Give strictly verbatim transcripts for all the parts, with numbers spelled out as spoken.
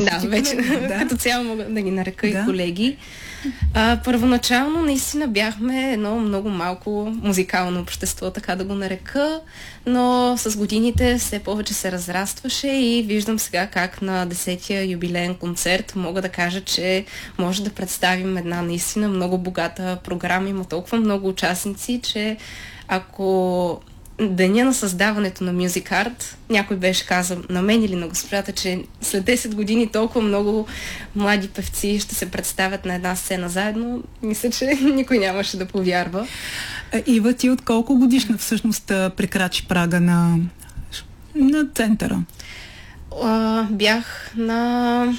Да, вече да. Като цяло мога да ги нарека да. И колеги. А, първоначално наистина бяхме едно много малко музикално общество, така да го нарека, но с годините все повече се разрастваше и виждам сега как на десетия юбилеен концерт мога да кажа, че може да представим една наистина много богата програма. Има толкова много участници, че ако деня на създаването на Music Art, някой беше казал на мен или на госпожата, че след десет години толкова много млади певци ще се представят на една сцена заедно. Мисля, че никой нямаше да повярва. Ива, ти от колко годишна всъщност прекрачи прага на, на центъра? А, бях на...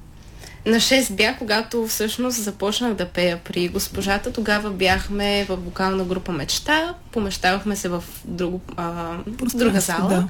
На шест бях, когато всъщност започнах да пея при госпожата. Тогава бяхме в вокална група Мечта. Помещавахме се в друго, а, друга зала. Да.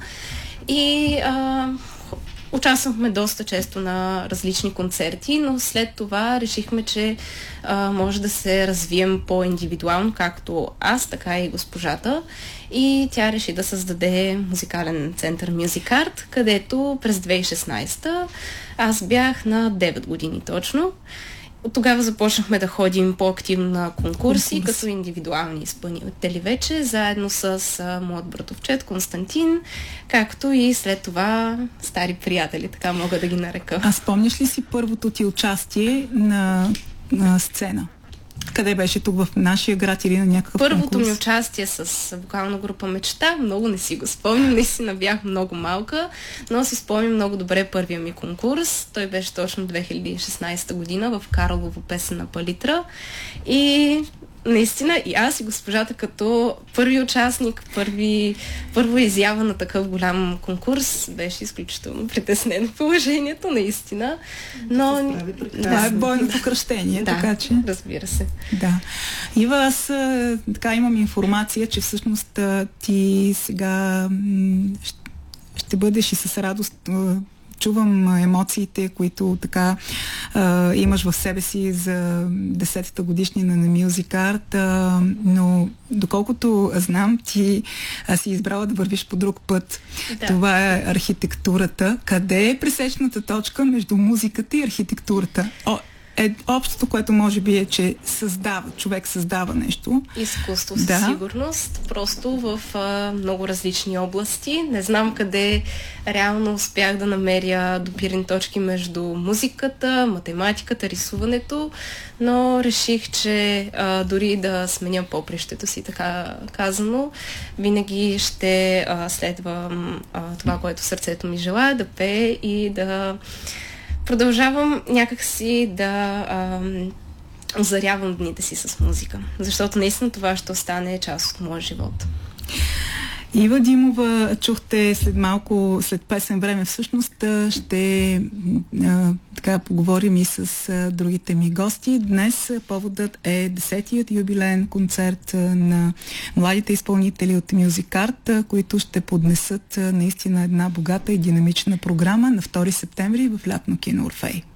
И а, участвахме доста често на различни концерти, но след това решихме, че а, може да се развием по-индивидуално, както аз, така и госпожата. И тя реши да създаде музикален център Music Art, където през две хиляди и шестнадесета аз бях на девет години точно. От тогава започнахме да ходим по-активно на конкурси, Конкурс. Като индивидуални изпълнители вече, заедно с а, моят братовчет Константин, както и след това стари приятели, така мога да ги нарека. А спомняш ли си първото ти участие на, на сцена? Къде беше, тук в нашия град или на някакъв Първото конкурс? ми участие с вокална група Мечта, много не си го спомням, наистина бях много малка, но си спомням много добре първия ми конкурс. Той беше точно две хиляди и шестнадесета година в Карлово песенна палитра и наистина и аз и госпожата като първи участник, първи, първо изява на такъв голям конкурс, беше изключително притеснено положението, наистина. Но това е бойното кръщение, да, така че... разбира се. Да. Ива, аз така имам информация, че всъщност ти сега ще бъдеш и с радост... Чувам емоциите, които така а, имаш в себе си за десетата годишнина на Music Art, а, но доколкото знам, ти а, си избрала да вървиш по друг път. Да. Това е архитектурата. Къде е пресечната точка между музиката и архитектурата? О, е, общото, което може би е, че създава, човек създава нещо. Изкуство, със да. сигурност. Просто в а, много различни области. Не знам къде реално успях да намеря допирни точки между музиката, математиката, рисуването, но реших, че а, дори да сменя попрището си, така казано, винаги ще а, следвам а, това, което сърцето ми желая, да пее и да продължавам някакси да ам, озарявам дните си с музика. Защото наистина това ще остане част от моя живот. Ива Димова, чухте след малко, след песен време всъщност, ще а, така поговорим и с а, другите ми гости. Днес поводът е десетият юбилеен концерт на младите изпълнители от Music Art, които ще поднесат а, наистина една богата и динамична програма на втори септември в лятно кино Орфей.